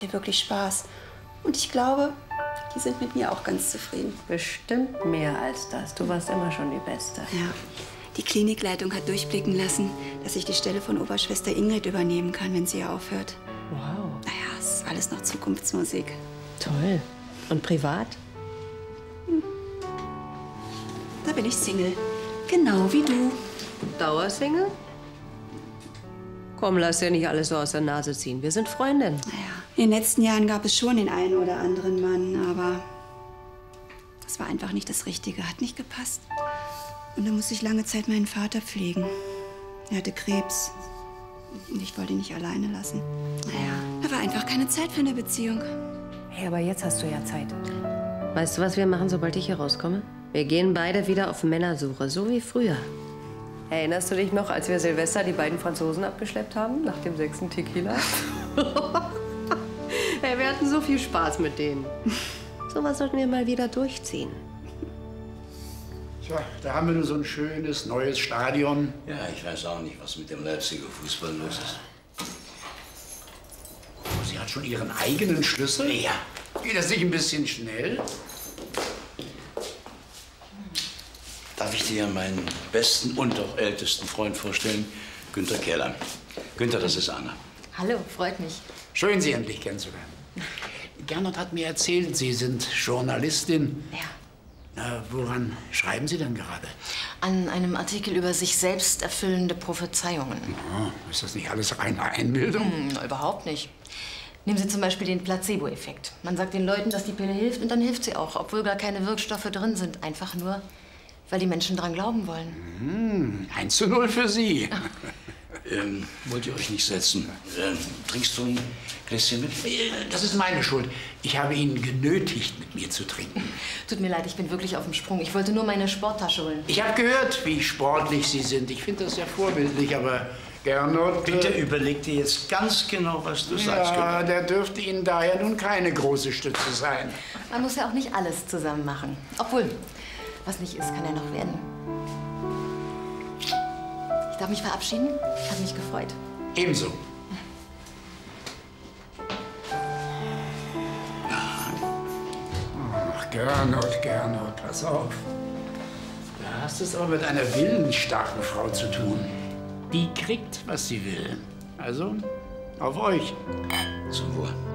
Mir wirklich Spaß. Und ich glaube, die sind mit mir auch ganz zufrieden. Bestimmt mehr als das. Du warst immer schon die Beste. Ja. Die Klinikleitung hat durchblicken lassen, dass ich die Stelle von Oberschwester Ingrid übernehmen kann, wenn sie aufhört. Wow. Naja, es ist alles noch Zukunftsmusik. Toll. Und privat? Da bin ich Single. Genau wie du. Dauersingle? Komm, lass dir nicht alles so aus der Nase ziehen. Wir sind Freundinnen. Naja, in den letzten Jahren gab es schon den einen oder anderen Mann, aber das war einfach nicht das Richtige, hat nicht gepasst. Und dann musste ich lange Zeit meinen Vater pflegen. Er hatte Krebs und ich wollte ihn nicht alleine lassen. Naja, da war einfach keine Zeit für eine Beziehung. Hey, aber jetzt hast du ja Zeit. Weißt du, was wir machen, sobald ich hier rauskomme? Wir gehen beide wieder auf Männersuche, so wie früher. Erinnerst du dich noch, als wir Silvester die beiden Franzosen abgeschleppt haben, nach dem 6. Tequila? Hey, wir hatten so viel Spaß mit denen. So was sollten wir mal wieder durchziehen. Tja, da haben wir nur so ein schönes, neues Stadion. Ja, ich weiß auch nicht, was mit dem Leipziger Fußball los ist. Oh, sie hat schon ihren eigenen Schlüssel? Ja. Geht das nicht ein bisschen schnell? Darf ich dir meinen besten und auch ältesten Freund vorstellen? Günter Keller. Günter, das ist Anna. Hallo, freut mich. Schön, Sie endlich kennenzulernen. Gernot hat mir erzählt, Sie sind Journalistin. Ja. Na, woran schreiben Sie denn gerade? An einem Artikel über sich selbst erfüllende Prophezeiungen. Oh, ist das nicht alles reine Einbildung? Überhaupt nicht. Nehmen Sie zum Beispiel den Placebo-Effekt. Man sagt den Leuten, dass die Pille hilft und dann hilft sie auch, obwohl gar keine Wirkstoffe drin sind. Einfach nur, weil die Menschen dran glauben wollen. 1:0 für Sie. Wollt ihr euch nicht setzen? Trinkst du ein Gläschen mit? Das ist meine Schuld. Ich habe ihn genötigt, mit mir zu trinken. Tut mir leid, ich bin wirklich auf dem Sprung. Ich wollte nur meine Sporttasche holen. Ich habe gehört, wie sportlich Sie sind. Ich finde das ja vorbildlich, aber Gernot... Bitte überleg dir jetzt ganz genau, was du sagst. Ja, der dürfte Ihnen daher nun keine große Stütze sein. Man muss ja auch nicht alles zusammen machen. Obwohl, was nicht ist, kann ja noch werden. Ich darf mich verabschieden. Hat mich gefreut. Ebenso. Ach, Gernot, pass auf. Da hast du es aber mit einer willensstarken Frau zu tun. Die kriegt, was sie will. Also, auf euch. Zum Wohl.